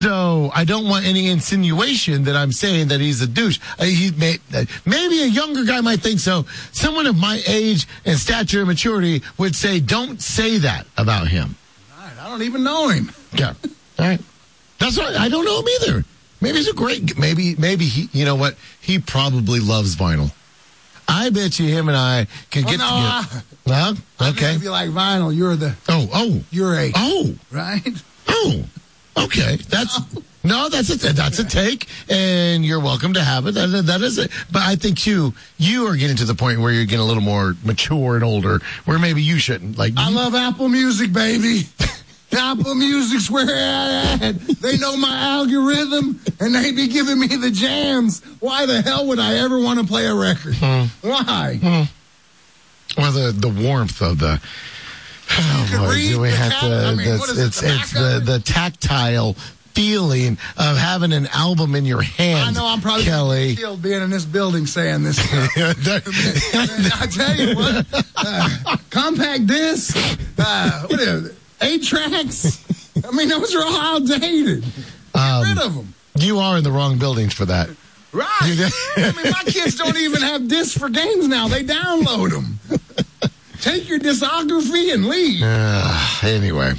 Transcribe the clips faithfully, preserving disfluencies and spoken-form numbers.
So I don't want any insinuation that I'm saying that he's a douche. Uh, he may, uh, maybe a younger guy might think so. Someone of my age and stature and maturity would say, don't say that about him. All right, I don't even know him. Yeah. All right. That's right. I don't know him either. Maybe he's a great, maybe, maybe he, you know what? He probably loves vinyl. I bet you him and I can Well, get no, together. Well, I okay. mean, if you like vinyl, you're the, Oh, oh, you're a, oh, right? oh. Okay, that's no, that's a that's a take, and you're welcome to have it. That, that is it. But I think you you are getting to the point where you're getting a little more mature and older, where maybe you shouldn't. Like I you, love Apple Music, baby. Apple Music's where I'm at. They know my algorithm, and they be giving me the jams. Why the hell would I ever want to play a record? Hmm. Why? Hmm. Well, the the warmth of the. Oh, boy, do we have to? I mean, this, what is it, it's the it's the, the tactile feeling of having an album in your hand. I know I'm probably Kelly. killed being in this building saying this stuff. I tell you what, uh, compact disc, uh, what is it, eight tracks. I mean, those are all outdated. Get Um, rid of them. You are in the wrong buildings for that. Right. I mean, my kids don't even have discs for games now. They download them. Take your discography and leave. Uh, anyway.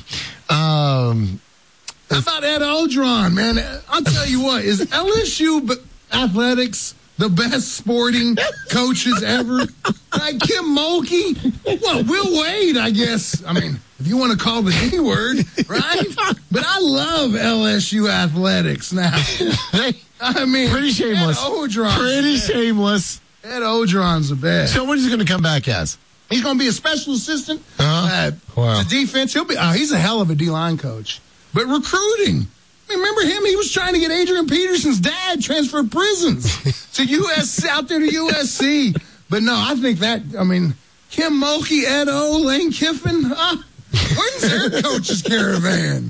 Um, How about Ed Odron, man? I'll tell you what, is L S U b- athletics the best sporting coaches ever? Like Kim Mulkey? Well, Will Wade, I guess. I mean, if you want to call the D word, right? But I love L S U athletics now. I mean, pretty shameless. Ed Odron. Pretty shameless. Ed Odron's the best. So what is he going to come back as? He's going to be a special assistant. Uh-huh. Uh, Wow. The defense, he'll be. Oh, he's a hell of a D-line coach. But recruiting. I mean, remember him? He was trying to get Adrian Peterson's dad transferred prisons to U S C, out there to U S C. But no, I think that, I mean, Kim Mulkey, Ed O, Lane Kiffin, uh, when's their coach's caravan?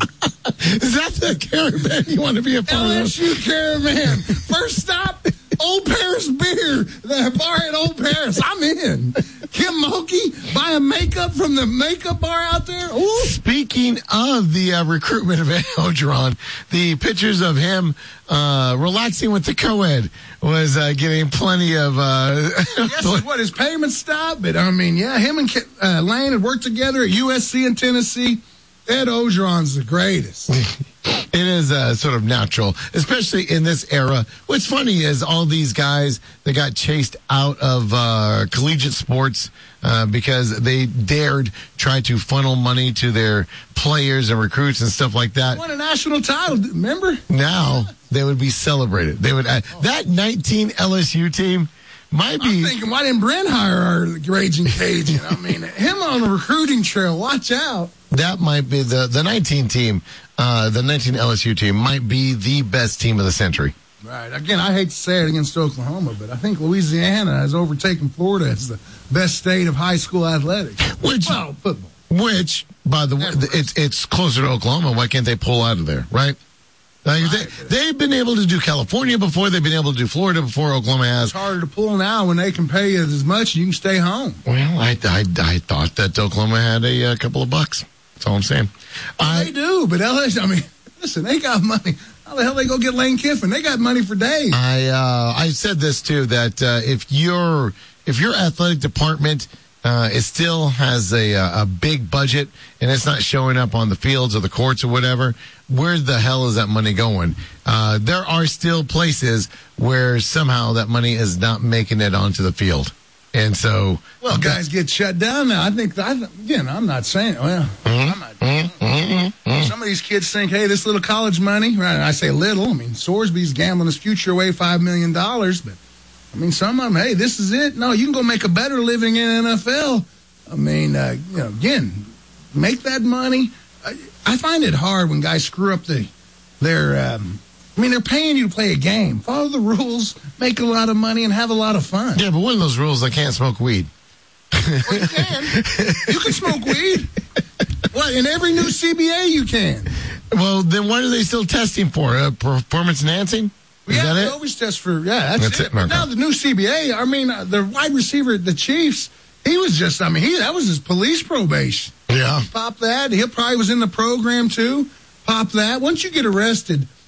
Is that the caravan you want to be a part L of? S U caravan. First stop, Old Paris beer. The bar at Old Paris. I'm in. Kim Mulkey, buy a makeup from the makeup bar out there. Ooh. Speaking of the uh, recruitment of Ed Odron, the pictures of him uh, relaxing with the co-ed was uh, getting plenty of... Uh, Yes, what, his payment stopped? But, I mean, yeah, him and uh, Lane had worked together at U S C and Tennessee. Ed Odron's the greatest. It is uh, sort of natural, especially in this era. What's funny is all these guys that got chased out of uh, collegiate sports uh, because they dared try to funnel money to their players and recruits and stuff like that. Won a national title, remember? Now they would be celebrated. They would uh, that nineteen L S U team might be. I'm thinking, why didn't Brent hire our raging Cajun? I mean, him on the recruiting trail, watch out. That might be the the nineteen team, uh, the nineteen L S U team might be the best team of the century. Right. Again, I hate to say it against Oklahoma, but I think Louisiana has overtaken Florida as the best state of high school athletics. Which, well, football. Which, by the way, it's it's closer to Oklahoma. Why can't they pull out of there, right? Like, right. they, they've been able to do California before. They've been able to do Florida before Oklahoma has. It's harder to pull now when they can pay you as much and you can stay home. Well, I, I, I thought that Oklahoma had a, a couple of bucks. That's all I'm saying. Well, I, they do, but L S U, I mean, listen, they got money. How the hell they go get Lane Kiffin? They got money for days. I uh, I said this too, that uh, if your if your athletic department uh, it still has a a big budget and it's not showing up on the fields or the courts or whatever, where the hell is that money going? Uh, there are still places where somehow that money is not making it onto the field. And so, well, guys get shut down now. I think, I, again, I'm not saying, well, mm-hmm. I'm not, mm-hmm. some of these kids think, hey, this little college money, right? And I say little. I mean, Sorsby's gambling his future away five million dollars, but I mean, some of them, hey, this is it. No, you can go make a better living in N F L. I mean, uh, you know, again, make that money. I, I find it hard when guys screw up the, their, um, I mean, they're paying you to play a game. Follow the rules, make a lot of money, and have a lot of fun. Yeah, but one of those rules, they can't smoke weed. Well, you can. You can smoke weed. What, in every new C B A you can. Well, then what are they still testing for? Uh, performance enhancing? Is yeah, that they it? always test for, yeah, that's, That's it. it, But okay. now the new C B A, I mean, uh, the wide receiver at the Chiefs, he was just, I mean, he that was his police probation. Yeah. Pop that. He probably was in the program, too. Pop that. Once you get arrested,